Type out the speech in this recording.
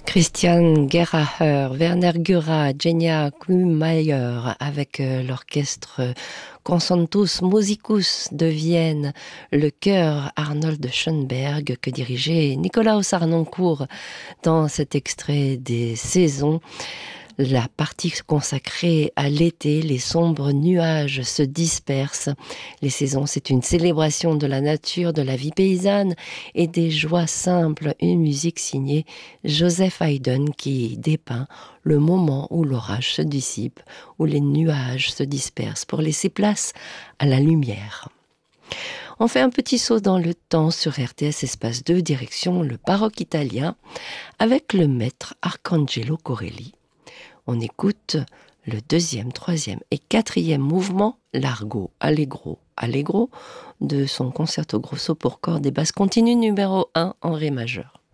Christian Gerhaher, Werner Güra, Genia Kuhmeier avec l'orchestre Concentus Musicus de Vienne, le chœur Arnold Schoenberg que dirigeait Nikolaus Harnoncourt dans cet extrait des saisons. La partie consacrée à l'été, les sombres nuages se dispersent. Les saisons, c'est une célébration de la nature, de la vie paysanne et des joies simples. Une musique signée Joseph Haydn qui dépeint le moment où l'orage se dissipe, où les nuages se dispersent pour laisser place à la lumière. On fait un petit saut dans le temps sur RTS Espace 2, direction le baroque italien, avec le maître Arcangelo Corelli. On écoute le deuxième, troisième et quatrième mouvement, Largo, Allegro, Allegro, de son concerto grosso pour cordes et basses continu numéro 1 en ré majeur.